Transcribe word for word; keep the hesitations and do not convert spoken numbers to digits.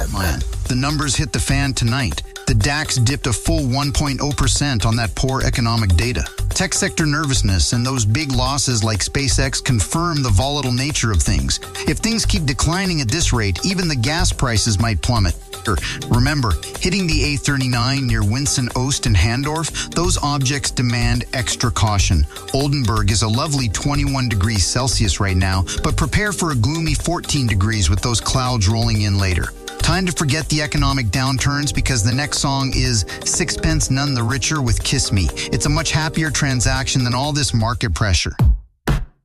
Man, the numbers hit the fan tonight. The DAX dipped a full one point zero percent on that poor economic data. Tech sector nervousness and those big losses like SpaceX confirm the volatile nature of things. If things keep declining at this rate, even the gas prices might plummet. Remember, hitting the A thirty-nine near Winson, Oost, and Handorf, those objects demand extra caution. Oldenburg is a lovely twenty-one degrees Celsius right now, but prepare for a gloomy fourteen degrees with those clouds rolling in later. Time to forget the economic downturns because the next song is Sixpence None the Richer with Kiss Me. It's a much happier transaction than all this market pressure.